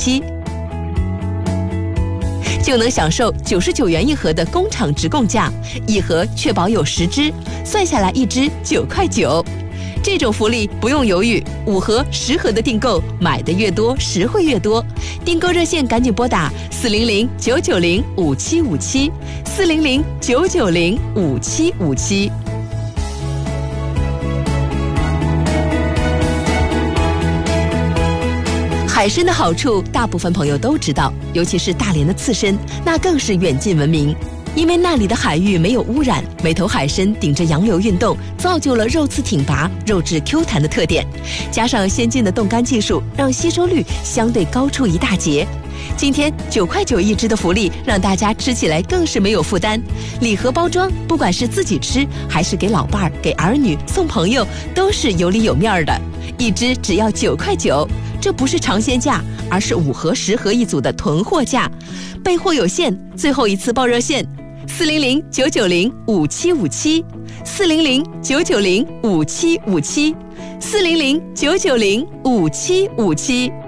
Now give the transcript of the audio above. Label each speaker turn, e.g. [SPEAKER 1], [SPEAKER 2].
[SPEAKER 1] 7，就能享受99元一盒的工厂直供价，一盒确保有10支，算下来一支9块9。这种福利不用犹豫，5盒、10盒的订购，买的越多，实惠越多。订购热线赶紧拨打400-990-5757，400-990-5757。海参的好处，大部分朋友都知道，尤其是大连的刺身，那更是远近闻名。因为那里的海域没有污染，每头海参顶着洋流运动，造就了肉刺挺拔、肉质 Q 弹的特点。加上先进的冻干技术，让吸收率相对高出一大截。今天9块9一只的福利，让大家吃起来更是没有负担。礼盒包装，不管是自己吃，还是给老伴儿、给儿女、送朋友，都是有里有面的。一只只要9块9，这不是尝鲜价，而是5盒、10盒一组的囤货价。备货有限，最后一次报热线：400-990-5757，400-990-5757，400-990-5757。